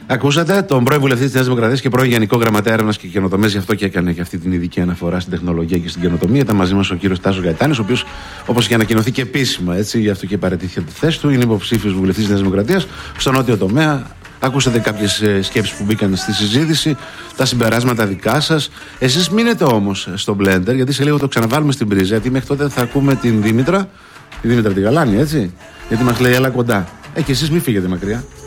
Ακούσατε τον πρώην βουλευτή της Νέας Δημοκρατίας και πρώην Γενικό Γραμματέα Έρευνας και Καινοτομίας, γι' αυτό και έκανε και αυτή την ειδική αναφορά στην τεχνολογία και στην καινοτομία. Ήταν μαζί μας ο κύριος Τάσος Γαϊτάνης, ο οποίος, όπως είχε ανακοινωθεί και επίσημα, έτσι, γι' αυτό και παραιτήθηκε τη θέση του, είναι υποψήφιος βουλευτής της Νέας Δημοκρατίας στο νότιο τομέα. Ακούσατε κάποιες σκέψεις που μπήκαν στη συζήτηση, τα συμπεράσματα δικά σας. Εσείς μείνετε όμως στο Blender, γιατί σε λίγο το ξαναβάλουμε στην πρίζα, γιατί μέχρι τότε θα ακούμε την Δήμητρα, τη Γαλάνη, έτσι, γιατί μας λέει έλα κοντά. Και εσείς μην φύγετε μακριά.